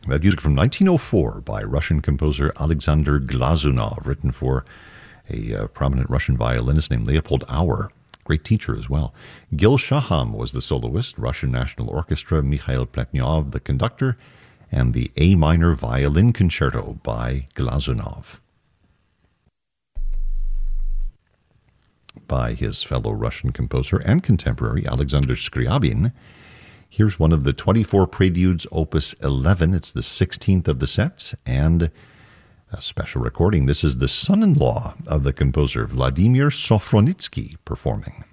That music from 1904 by Russian composer Alexander Glazunov, written for a prominent Russian violinist named Leopold Auer. Great teacher as well. Gil Shaham was the soloist, Russian National Orchestra, Mikhail Pletnyov the conductor, and the A minor violin concerto by Glazunov. By his fellow Russian composer and contemporary Alexander Scriabin. Here's one of the 24 Preludes, Opus 11. It's the 16th of the set, and a special recording. This is the son-in-law of the composer, Vladimir Sofronitsky, performing.